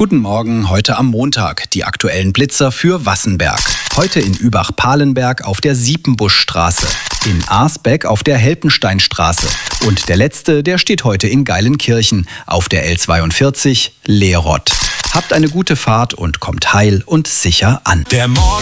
Guten Morgen, heute am Montag. Die aktuellen Blitzer für Wassenberg. Heute in Übach-Palenberg auf der Siepenbuschstraße. In Arsbeck auf der Helpensteinstraße. Und der letzte, der steht heute in Geilenkirchen auf der L42 Leerott. Habt eine gute Fahrt und kommt heil und sicher an. Der Morgen